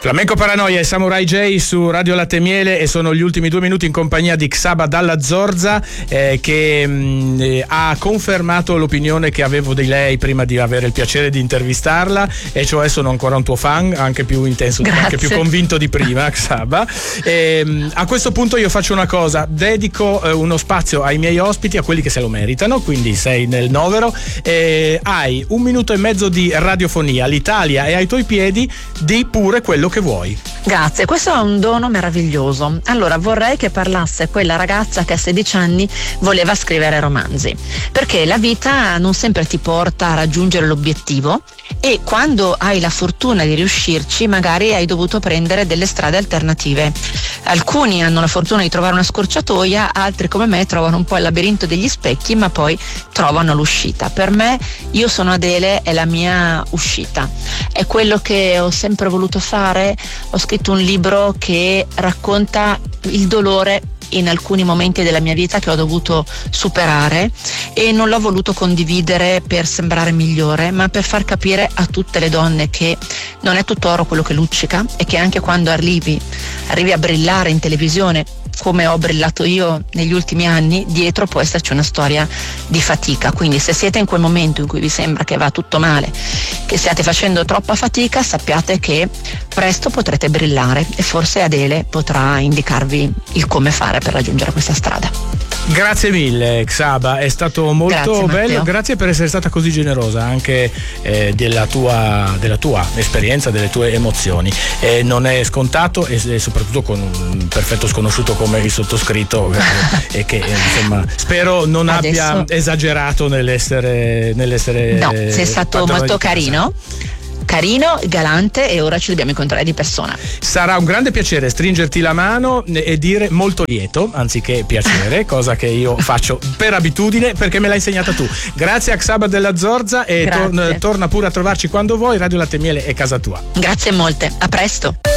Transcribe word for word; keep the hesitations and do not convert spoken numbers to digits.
Flamenco Paranoia e Samurai J su Radio Latte e Miele, e sono gli ultimi due minuti in compagnia di Xaba Dalla Zorza, eh, che mh, eh, ha confermato l'opinione che avevo di lei prima di avere il piacere di intervistarla, e cioè sono ancora un tuo fan, anche più intenso, Grazie. anche più convinto di prima, Xaba. E, mh, a questo punto io faccio una cosa, dedico eh, uno spazio ai miei ospiti, a quelli che se lo meritano, quindi sei nel novero, e hai un minuto e mezzo di radiofonia, l'Italia è ai tuoi piedi, di pure quello che vuoi. Grazie, questo è un dono meraviglioso. Allora, vorrei che parlasse quella ragazza che a sedici anni voleva scrivere romanzi, perché la vita non sempre ti porta a raggiungere l'obiettivo, e quando hai la fortuna di riuscirci magari hai dovuto prendere delle strade alternative. Alcuni hanno la fortuna di trovare una scorciatoia, altri come me trovano un po' il labirinto degli specchi, ma poi trovano l'uscita. Per me, Io sono Adele è la mia uscita, è quello che ho sempre voluto fare. Ho scritto un libro che racconta il dolore in alcuni momenti della mia vita che ho dovuto superare, e non l'ho voluto condividere per sembrare migliore, ma per far capire a tutte le donne che non è tutto oro quello che luccica, e che anche quando arrivi arrivi a brillare in televisione come ho brillato io negli ultimi anni, dietro può esserci una storia di fatica. Quindi se siete in quel momento in cui vi sembra che va tutto male, che stiate facendo troppa fatica, sappiate che presto potrete brillare, e forse Adele potrà indicarvi il come fare per raggiungere questa strada. Grazie mille Xaba, è stato molto Grazie, bello, Matteo. grazie per essere stata così generosa anche eh, della tua della tua esperienza, delle tue emozioni. Eh, non è scontato, e, e soprattutto con un perfetto sconosciuto come il sottoscritto, eh, e che eh, insomma spero non Adesso... abbia esagerato nell'essere nell'essere No, sei stato padrone molto di casa. carino. Carino, galante, e ora ci dobbiamo incontrare di persona. Sarà un grande piacere stringerti la mano e dire molto lieto anziché piacere, cosa che io faccio per abitudine perché me l'hai insegnata tu. Grazie a Xaba Dalla Zorza, e Grazie. tor- torna pure a trovarci quando vuoi. Radio Latte e Miele è casa tua. Grazie molte, a presto.